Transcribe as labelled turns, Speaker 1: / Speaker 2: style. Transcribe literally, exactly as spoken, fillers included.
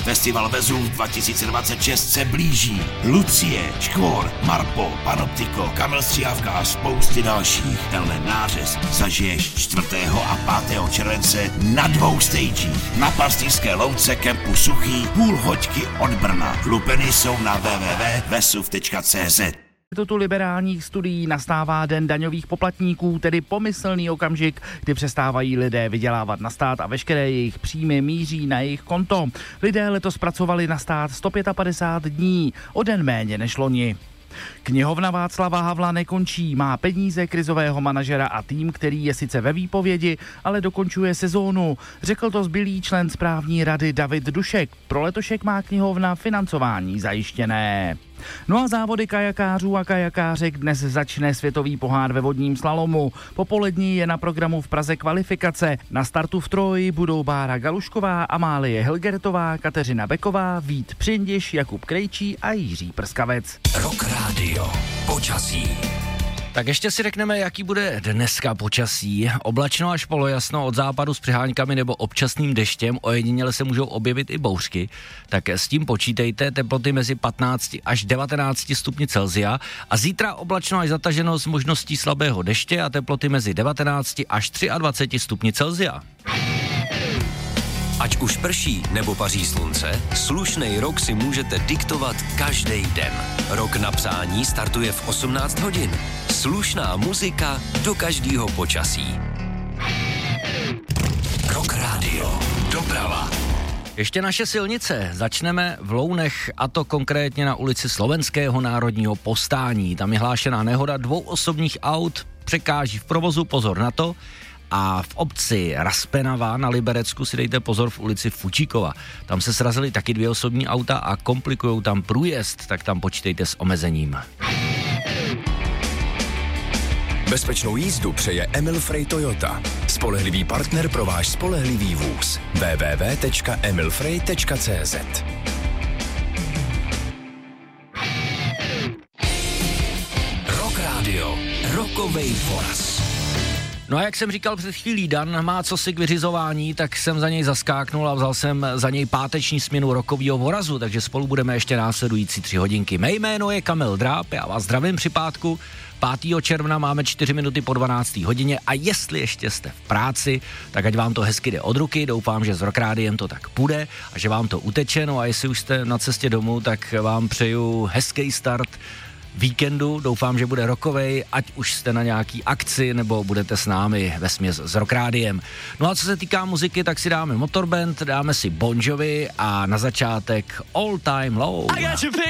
Speaker 1: Festival Vezuv dva tisíce dvacet šest se blíží. Lucie, Škvor, Marpo, Panoptiko, Kamil Stříhavka a spousty dalších. Tenhle nářez zažiješ čtvrtého a pátého července na dvou stagích. Na Pastýřské louce kempu Suchý, půl hoďky od Brna. Lupeny jsou na w w w tečka vesuv tečka c z.
Speaker 2: Tu liberálních studií nastává den daňových poplatníků, tedy pomyslný okamžik, kdy přestávají lidé vydělávat na stát a veškeré jejich příjmy míří na jejich konto. Lidé letos pracovali na stát sto padesát pět dní, o den méně než loni. Knihovna Václava Havla nekončí, má peníze, krizového manažera a tým, který je sice ve výpovědi, ale dokončuje sezónu. Řekl to zbylý člen správní rady David Dušek. Pro letošek má knihovna financování zajištěné. No a závody kajakářů a kajakářek dnes začne světový pohár ve vodním slalomu. Popolední je na programu v Praze kvalifikace. Na startu v Troji budou Bára Galušková, Amálie Hilgertová, Kateřina Beková, Vít Přindiš, Jakub Krejčí a Jiří Prskavec.
Speaker 3: Rock Radio. Počasí.
Speaker 4: Tak ještě si řekneme, jaký bude dneska počasí. Oblačno až polojasno od západu s přiháňkami nebo občasným deštěm, ojediněle se můžou objevit i bouřky. Tak s tím počítejte, teploty mezi patnáct až devatenáct stupni Celsia a zítra oblačno až zataženo s možností slabého deště a teploty mezi devatenáct až dvacet tři stupni Celsia.
Speaker 3: Ať už prší nebo paří slunce, slušnej rok si můžete diktovat každý den. Rok na psání startuje v osmnáct hodin. Slušná muzika do každého počasí. Rock Radio. Doprava.
Speaker 4: Ještě naše silnice. Začneme v Lounech, a to konkrétně na ulici Slovenského národního povstání. Tam je hlášená nehoda dvou osobních aut, překáží v provozu, pozor na to. A v obci Raspenava na Liberecku si dejte pozor v ulici Fučíkova. Tam se srazily taky dvě osobní auta a komplikujou tam průjezd, tak tam počítejte s omezením.
Speaker 3: Bezpečnou jízdu přeje Emil Frey Toyota. Spolehlivý partner pro váš spolehlivý vůz. w w w tečka emil frey tečka c z. Rock Radio. Rockovej voraz.
Speaker 4: No a jak jsem říkal před chvílí, Dan má cosi k vyřizování, tak jsem za něj zaskáknul a vzal jsem za něj páteční směnu rokovýho vorazu, takže spolu budeme ještě následující tři hodinky. Mé jméno je Kamil Dráb, já vás zdravím při pátku. pátého června máme čtyři minuty po dvanácté hodině a jestli ještě jste v práci, tak ať vám to hezky jde od ruky, doufám, že s Rock Rádiem to tak půjde a že vám to uteče, no a jestli už jste na cestě domů, tak vám přeju hezký start víkendu, doufám, že bude rockovej, ať už jste na nějaký akci, nebo budete s námi vesměs s Rock Rádiem. No a co se týká muziky, tak si dáme Motorband, dáme si Bon Jovi a na začátek All Time Low.